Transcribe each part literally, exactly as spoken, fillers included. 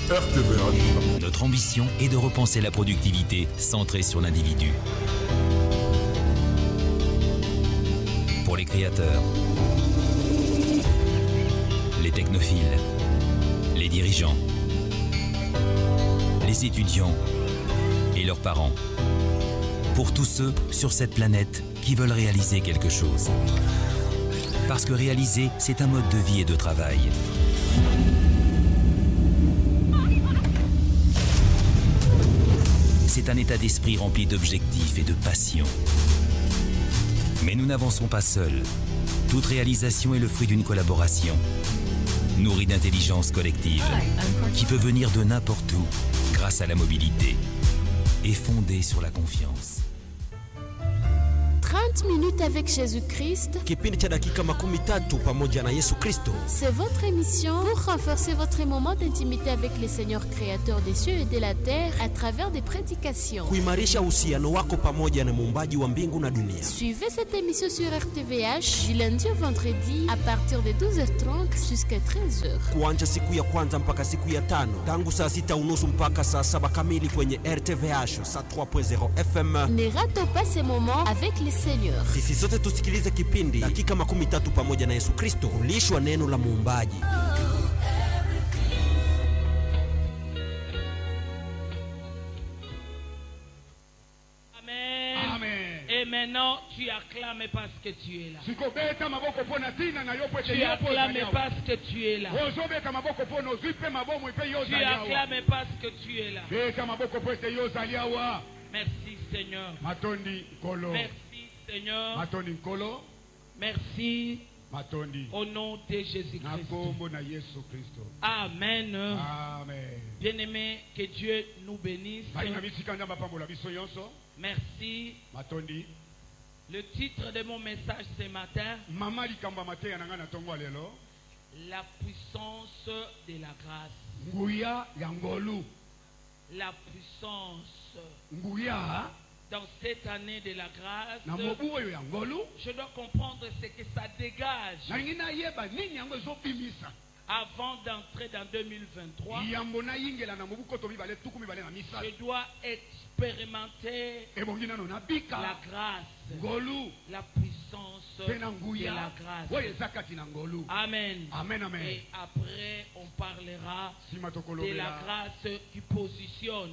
R T V H. Notre ambition est de repenser la productivité centrée sur l'individu. Pour les créateurs, les technophiles, les dirigeants, les étudiants et leurs parents. Pour tous ceux sur cette planète qui veulent réaliser quelque chose. Parce que réaliser, c'est un mode de vie et de travail. C'est un état d'esprit rempli d'objectifs et de passion. Mais nous n'avançons pas seuls. Toute réalisation est le fruit d'une collaboration, nourrie d'intelligence collective, qui peut venir de n'importe où, grâce à la mobilité, et fondée sur la confiance. trente minutes avec Jésus-Christ. Kipindi cha dakika makumi tatu pamoja na Yesu Kristo. C'est votre émission pour renforcer votre moment d'intimité avec le Seigneur créateur des cieux et de la terre à travers des prédications. Kuimarisha uhusiano wako pamoja na muumbaji wa mbingu na dunia. Suivez cette émission sur R T V H du lundi au vendredi à partir de douze heures trente jusqu'à treize heures. Kuanza siku ya kwanza mpaka siku ya tano, tangu saa sita unusu mpaka saa saba kamili kwenye R T V H saa trois point zéro F M. Ne ratez pas ces moments avec le Seigneur. Sisi sote tusikilize kipindi dakika makumi tatu pamoja na Yesu Kristo, kulishwa neno la muumbaji. Amen. Amen. Et maintenant, tu acclames parce que tu es là. Tu Tu acclames parce que tu es là. Tu acclames parce que tu es là. Merci Seigneur. Matondi Kolo. Merci Seigneur. Matondi Kolo. Merci. Matondi. Au nom de Jésus-Christ. Amen. Amen. Bien-aimé, que Dieu nous bénisse. Merci. Matondi. Le titre de mon message ce matin, la puissance de la grâce. La puissance. Dans cette année de la grâce, je dois comprendre ce que ça dégage avant d'entrer dans deux mille vingt-trois. Je dois expérimenter la grâce, la puissance de la grâce. Amen. Et après, on parlera de la grâce qui positionne.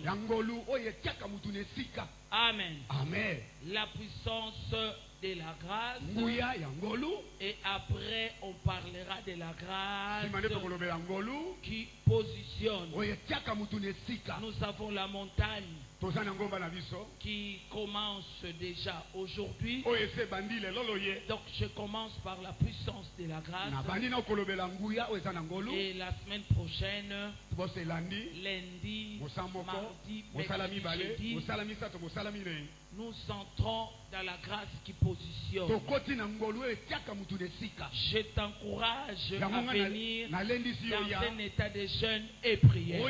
Amen. Amen. La puissance de la grâce. Et après, on parlera de la grâce qui positionne. Nous avons la montagne qui commence déjà aujourd'hui. Donc je commence par la puissance de la grâce. Et la semaine prochaine, lundi, mardi, mercredi, jeudi, nous entrons dans la grâce qui positionne. Je t'encourage à venir dans un état de jeûne et prière.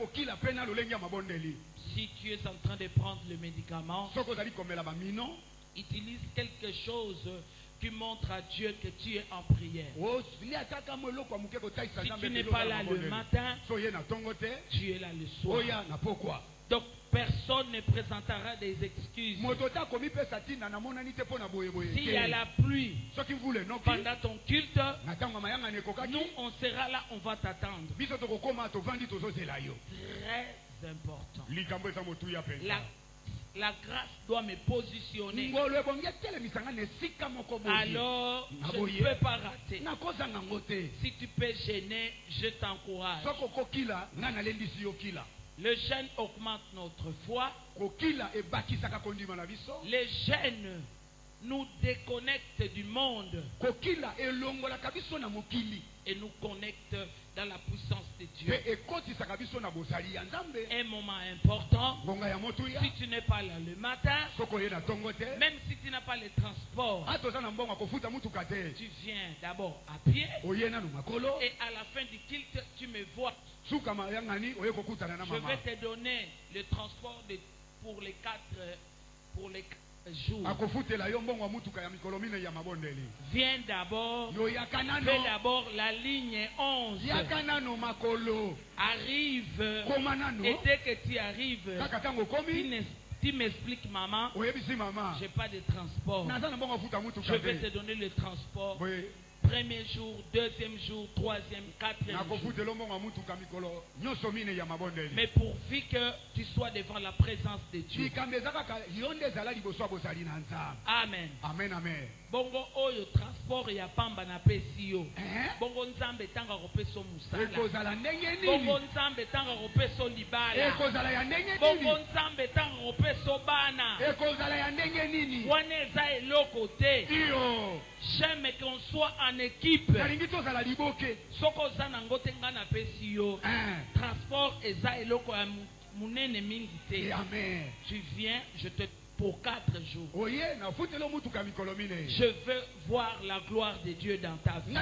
Si tu es en train de prendre le médicament, utilise quelque chose qui montre à Dieu que tu es en prière. Si tu n'es pas là le matin, tu es là le soir. Donc personne ne présentera des excuses. S'il y a la pluie pendant ton culte, nous on sera là, on va t'attendre. Très important. La, la grâce doit me positionner. Alors, je ne peux pas rater. Si tu peux gêner, je t'encourage. Le jeûne augmente notre foi. Les jeûnes nous déconnectent du monde et nous connectent dans la puissance de Dieu. Un moment important, si tu n'es pas là le matin, même si tu n'as pas le transport, tu viens d'abord à pied et à la fin du culte, tu me vois. Je vais te donner le transport de, pour les quatre, pour les jours. Viens d'abord, fais d'abord la ligne onze. Arrive, et dès que tu arrives, tu m'expliques, maman, je n'ai pas de transport. Je vais te donner le transport. Premier jour, deuxième jour, troisième, quatrième jour. Mais pourvu que tu sois devant la présence de Dieu. Amen. Amen, amen. Bongo oyo transport ya pamba na pesi yo. Bongo nzambe tanga ko peso musala. Bongo nzambe tanga ko peso libala. Bongo nzambe tanga ko peso bana. Wana eza eloko te. J'aime qu'on soit en équipe. Soko za na ngote nga na pesi yo. Transport eza eloko ya munene mingi te. Amen. Tu viens, je te pour quatre jours. Je veux voir la gloire de Dieu dans ta vie.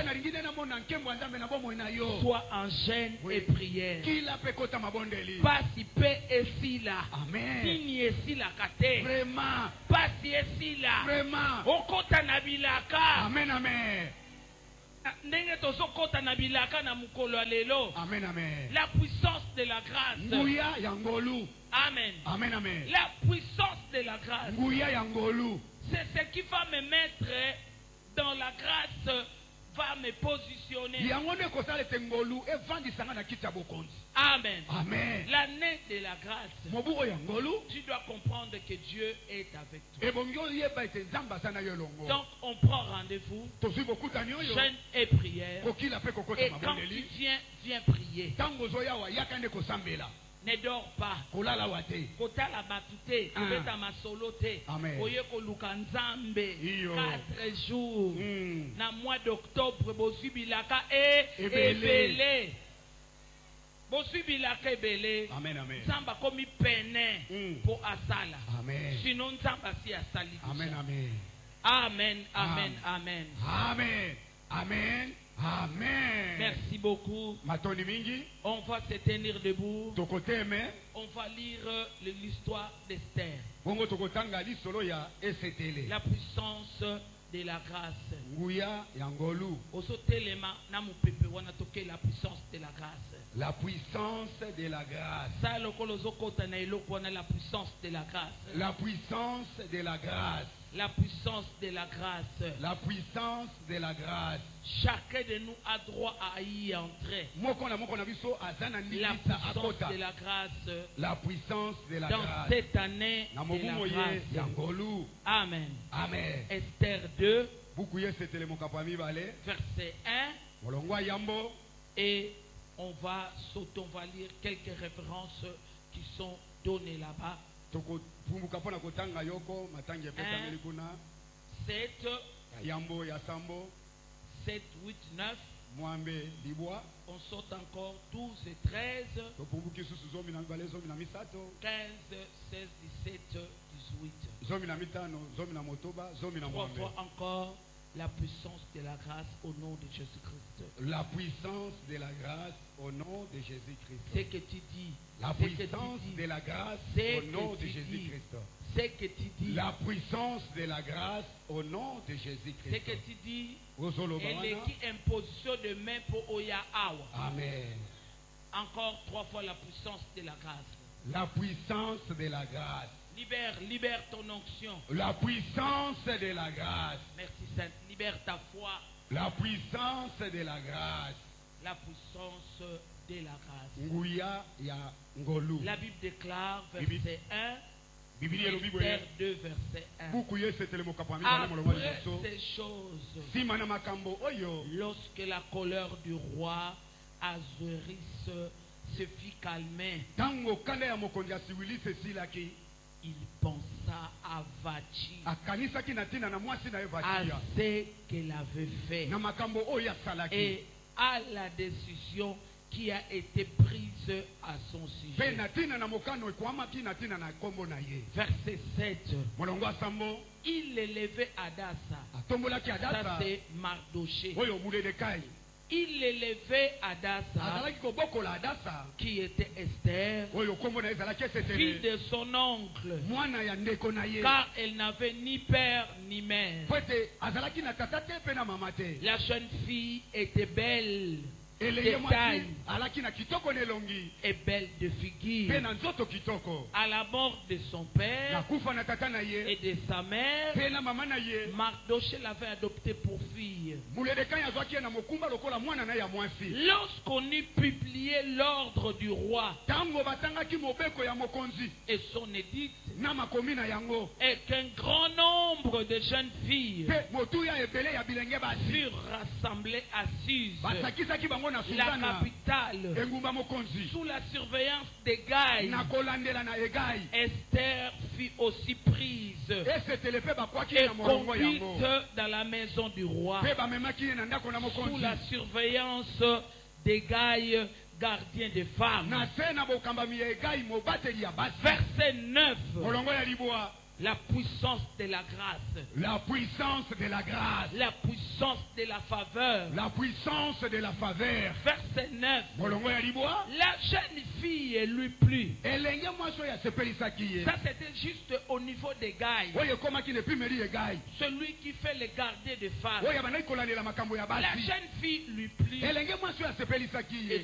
Sois en jeûne et prière. Pas si peu et si là. Signe et si la kate. Vraiment. Pas si et si là. Vraiment. Okota nabilaka. Amen, amen. Ndenge tozokota nabilaka na mukolo lelo. Amen, amen. La puissance de la grâce. Nguya yangolu. Amen. Amen, amen. La puissance de la grâce. Nguya yangolu. C'est ce qui va me mettre dans la grâce, va me positionner. Amen. Amen. L'année de la grâce. Tu dois comprendre que Dieu est avec toi. Donc on prend rendez-vous, jeûne et prière. Et quand tu viens, viens prier. Ne dors pas. Kota la batute, kota masolote. Oye ko lukanzambe. Quatre jours. Na mois d'octobre, bosubilaka e ebele. Bosubilaka ebele. Amen, amen. Samba komi pene pour asala. Amen. Sinon samba si asali. Amen, amen. Amen, amen, amen. Amen, amen. Amen. Merci beaucoup. On va se tenir debout. On va lire l'histoire d'Esther. La puissance de la grâce. La puissance de la grâce. La puissance de la grâce. La puissance de la grâce. La puissance de la grâce. La puissance de la grâce. La puissance de la grâce. Chacun de nous a droit à y entrer. La puissance de la grâce. La puissance de la dans grâce. Cette année de la grâce. Amen. Amen. Esther deux, verset un. Et on va sauter, on va lire quelques références qui sont données là-bas. sept, sept, huit, neuf. On saute encore douze et treize. quinze, seize, dix-sept, dix-huit. Trois fois encore la puissance de la grâce au nom de Jésus-Christ. La puissance de la grâce au nom de Jésus-Christ. C'est que tu dis. La puissance de la grâce au nom de Jésus-Christ. C'est que tu dis. La puissance de la grâce au nom de Jésus-Christ. C'est que tu dis. Et qui imposition de main pour Oya Awa. Amen. Encore trois fois la puissance de la grâce. La puissance de la grâce. Libère, libère ton onction. La puissance de la grâce. Merci Sainte. Libère ta foi. La puissance de la grâce. La puissance de la grâce. La Bible déclare, verset un. Esther deux, verset un. Après ces choses, lorsque la colère du roi Ahasuérus se fit calmer, il pensa à Vachi, à ce qu'elle avait fait et à la décision qui a été prise à son sujet. Verset sept. Il élevait Adassa. Ça c'est Mardoché. il élevait Adassa, qui était Esther, fille de son oncle, car elle n'avait ni père ni mère. La jeune fille était belle de taille et belle de figure. À la mort de son père et de sa mère, Mardoché l'avait adopté pour fille. Lorsqu'on eut publié l'ordre du roi et son édit, et qu'un grand nombre de jeunes filles furent rassemblées assises, la capitale, sous la surveillance des Gaï, Esther fut aussi prise et conduite dans la maison du roi, sous la surveillance des Gaï, gardiens des femmes. Verset neuf. La puissance de la grâce. La puissance de la grâce. La puissance de la faveur. La puissance de la faveur. Verset neuf. La jeune fille lui plut. Ça c'était juste au niveau des Gaï. Celui qui fait les gardiens des femmes. La jeune fille lui plut. Et